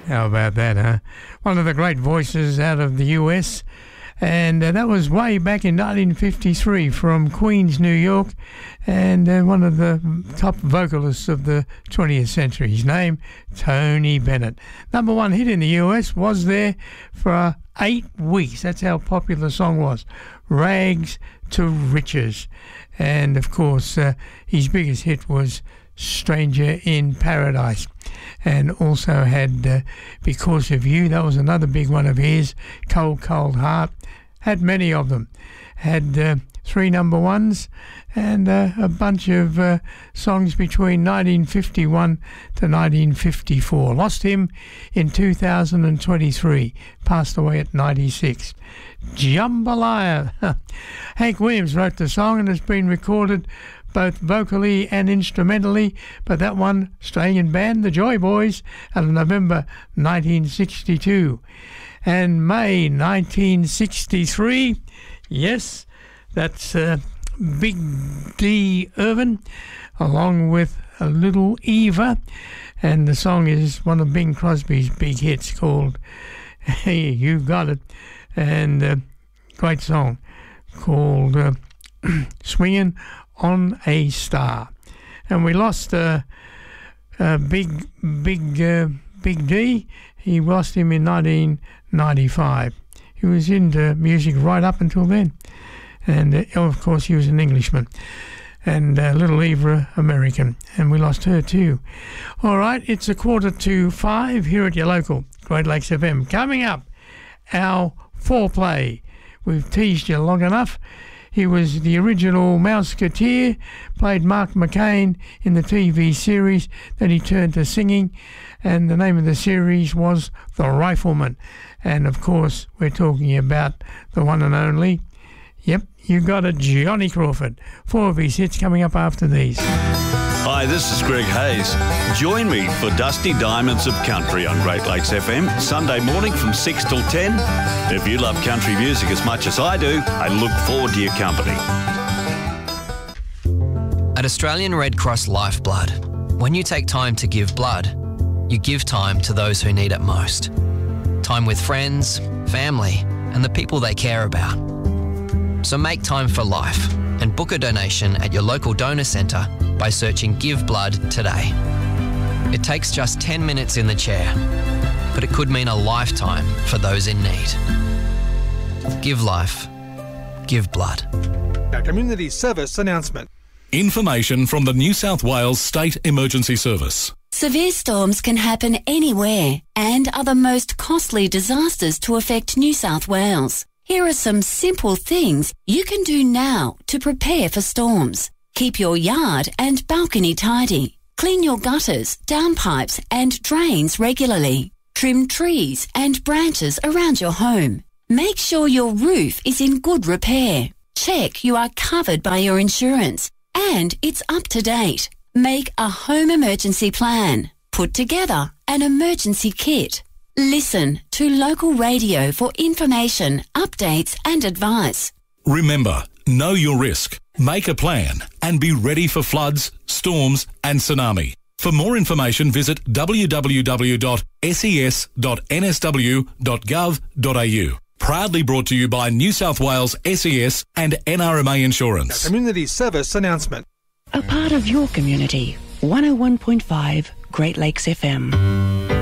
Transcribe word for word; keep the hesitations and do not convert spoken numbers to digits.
How about that, huh? One of the great voices out of the U S, and uh, that was way back in nineteen fifty-three from Queens, New York, and uh, one of the top vocalists of the twentieth century. His name, Tony Bennett. Number one hit in the U S, was there for uh, eight weeks. That's how popular the song was. Rags to Riches. And, of course, uh, his biggest hit was Stranger in Paradise, and also had uh, Because of You. That was another big one of his. Cold Cold Heart. Had many of them. Had uh, three number ones, and uh, a bunch of uh, songs between nineteen fifty-one to nineteen fifty-four. Lost him in two thousand twenty-three. Passed away at ninety-six. Jambalaya. Hank Williams wrote the song, and it's been recorded both vocally and instrumentally by that one Australian band, the Joy Boys, out of November nineteen sixty-two. And May nineteen sixty-three, yes, that's uh, Big D Irvin, along with a Little Eva, and the song is one of Bing Crosby's big hits called Hey, You Got It, and uh, great song called uh, Swinging on a Star. And we lost uh, uh, Big Big uh, Big D. He lost him in nineteen ninety-five. He was into music right up until then, and uh, of course he was an Englishman, and uh, Little Eva American, and we lost her too. All right, it's a quarter to five here at your local Great Lakes F M. Coming up, our foreplay. We've teased you long enough. He was the original Mouseketeer, played Mark McCain in the T V series. Then he turned to singing, and the name of the series was The Rifleman. And, of course, we're talking about the one and only, yep, you got it, Johnny Crawford. Four of his hits coming up after these. Hi, this is Greg Hayes. Join me for Dusty Diamonds of Country on Great Lakes F M, Sunday morning from six till ten. If you love country music as much as I do, I look forward to your company. At Australian Red Cross Lifeblood, when you take time to give blood, you give time to those who need it most. Time with friends, family, and the people they care about. So make time for life and book a donation at your local donor centre by searching Give Blood today. It takes just ten minutes in the chair, but it could mean a lifetime for those in need. Give life. Give blood. A community service announcement. Information from the New South Wales State Emergency Service. Severe storms can happen anywhere and are the most costly disasters to affect New South Wales. Here are some simple things you can do now to prepare for storms. Keep your yard and balcony tidy. Clean your gutters, downpipes and drains regularly. Trim trees and branches around your home. Make sure your roof is in good repair. Check you are covered by your insurance and it's up to date. Make a home emergency plan. Put together an emergency kit. Listen to local radio for information, updates and advice. Remember, know your risk, make a plan and be ready for floods, storms and tsunami. For more information, visit w w w dot s e s dot n s w dot gov dot a u. Proudly brought to you by New South Wales S E S and N R M A Insurance. A community service announcement. A part of your community. one oh one point five Great Lakes F M.